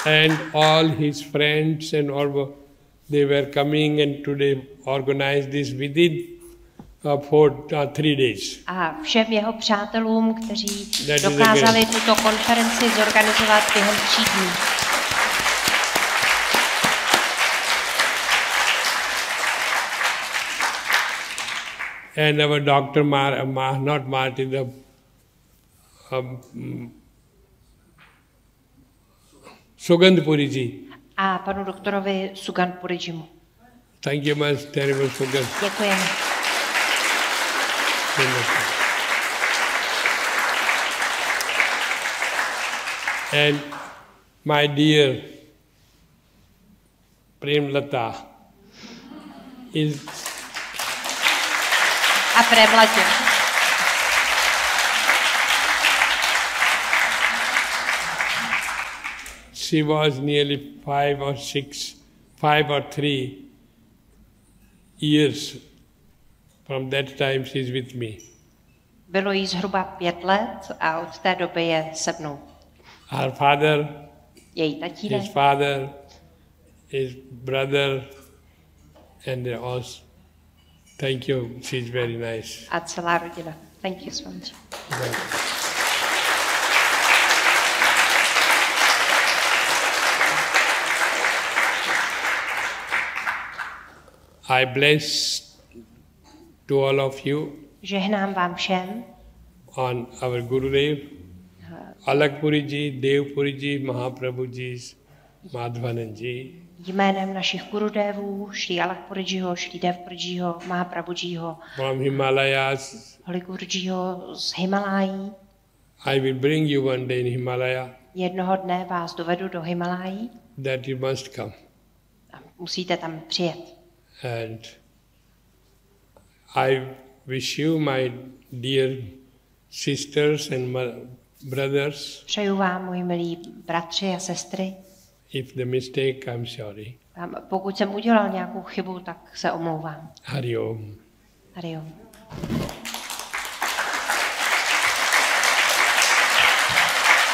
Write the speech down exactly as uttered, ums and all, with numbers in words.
And all his friends and all, they were coming and today organized this within uh, four, uh, three days. A všem jeho přátelům, kteří That dokázali tuto konferenci zorganizovat během tří dní. And our doctor, Mar, Mar, not Martin, the um, Sugandh Puri ji. A panu doktorovi Sugandh Purijimu. Thank you much, terrible Sugandh. Děkujeme. And my dear Premlata is A Premlatě. She was nearly five or six, five or three years. From that time she is with me. Bylo jí zhruba pět let a od té doby je se mnou. Her father, Její tatínek, his father, his brother, and us. Thank you. She's very nice. a celá rodina. Thank you so much. I bless to all of you Žehnám vám všem on our Gurudev, Alak Puri ji, Dev Puri ji, Mahaprabhu ji, Madhvanand ji. jménem našich gurudevů, Šri Alak Purijiho, Šri Dev Purijiho, Mahaprabhujiho, From Himalayas, Holy Gurujiho z Himalají. I will bring you one day in Himalaya Jednoho dne vás dovedu do Himalají that you must come. a musíte tam přijet. And I wish you, my dear sisters and mo- brothers, Přeju vám, moji milí bratři a sestry, if the mistake, I'm sorry. a pokud jsem udělal nějakou chybu, tak se omlouvám. Hari Om. Hari Om.